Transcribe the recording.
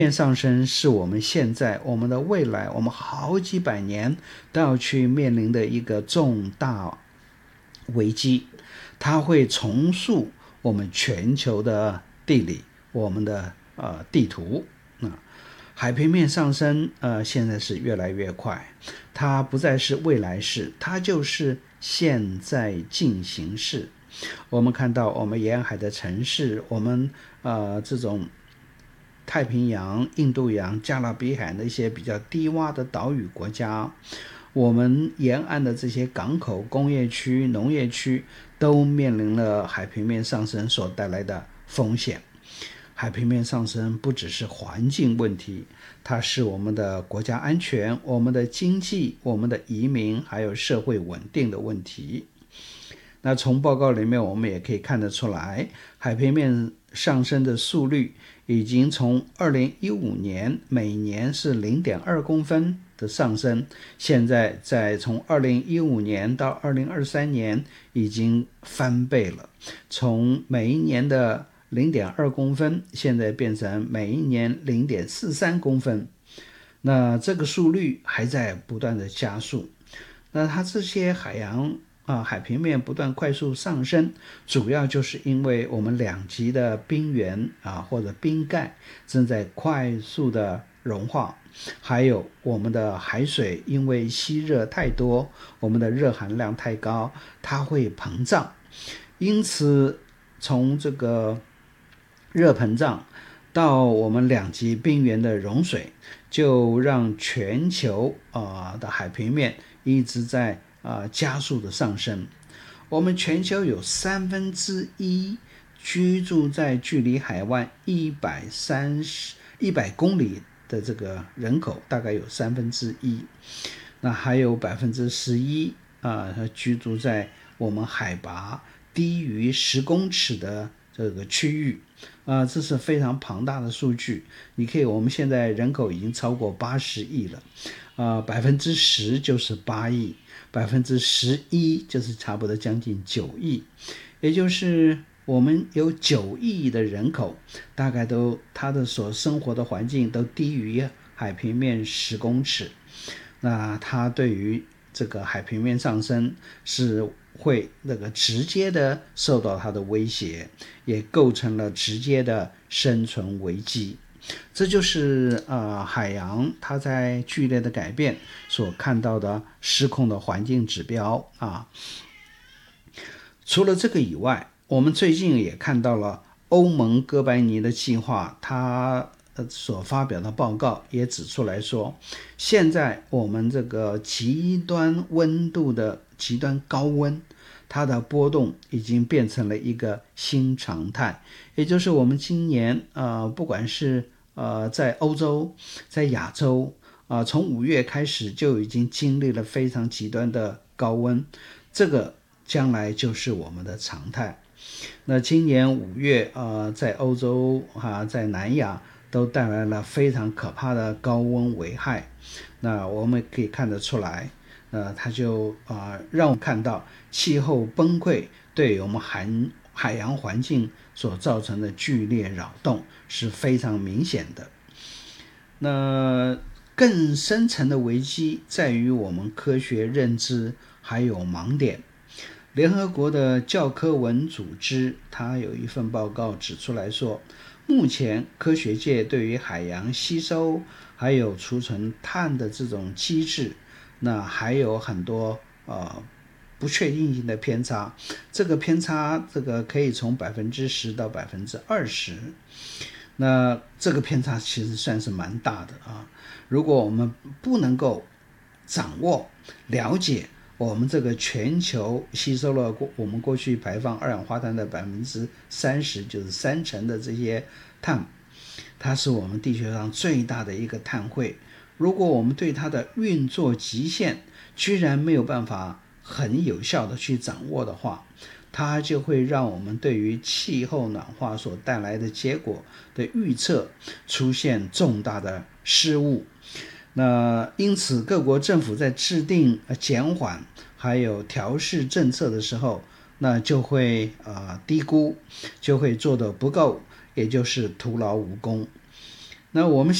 面上升是我们现在、我们的未来、我们好几百年都要去面临的一个重大危机，它会重塑我们全球的地理，我们的地图。海平面上升现在是越来越快，它不再是未来式，它就是现在进行式。我们看到我们沿海的城市，我们这种太平洋、印度洋、加勒比海那些比较低洼的岛屿国家，我们沿岸的这些港口、工业区、农业区都面临了海平面上升所带来的风险。海平面上升不只是环境问题，它是我们的国家安全、我们的经济、我们的移民还有社会稳定的问题。那从报告里面我们也可以看得出来，海平面上升的速率已经从2015年每年是 0.2 公分的上升，现在从2015年到2023年已经翻倍了，从每一年的 0.2 公分现在变成每一年 0.43 公分，那这个速率还在不断的加速。那它这些海平面不断快速上升，主要就是因为我们两极的冰原或者冰盖正在快速的融化，还有我们的海水因为吸热太多，我们的热含量太高，它会膨胀。因此从这个热膨胀到我们两极冰原的融水，就让全球的海平面一直在加速的上升。我们全球有1/3居住在距离海湾100公里的这个人口，大概有1/3。那还有11%居住在我们海拔低于10公尺的这个区域。这是非常庞大的数据。我们现在人口已经超过80亿了，10%就是8亿，11%就是差不多将近9亿，也就是我们有9亿的人口，大概他的所生活的环境都低于海平面10公尺。那它对于这个海平面上升是会直接的受到它的威胁，也构成了直接的生存危机。这就是海洋它在剧烈的改变所看到的失控的环境指标除了这个以外，我们最近也看到了欧盟哥白尼的计划，它所发表的报告也指出来说，现在我们这个极端温度的极端高温，它的波动已经变成了一个新常态。也就是我们今年不管是在欧洲在亚洲从5月开始就已经经历了非常极端的高温，这个将来就是我们的常态。那今年5月在欧洲在南亚都带来了非常可怕的高温危害。那我们可以看得出来它就让我们看到气候崩溃对我们海洋环境所造成的剧烈扰动是非常明显的。那更深层的危机在于我们科学认知还有盲点。联合国的教科文组织它有一份报告指出来说，目前科学界对于海洋吸收还有储存碳的这种机制，那还有很多不确定性的偏差。这个偏差可以从10%到20%，那这个偏差其实算是蛮大的如果我们不能够掌握了解我们这个全球吸收了我们过去排放二氧化碳的30%，就是30%的这些碳，它是我们地球上最大的一个碳汇。如果我们对它的运作极限居然没有办法很有效的去掌握的话，它就会让我们对于气候暖化所带来的结果的预测出现重大的失误。那因此各国政府在制定减缓还有调试政策的时候，那就会低估，就会做得不够，也就是徒劳无功。 那我们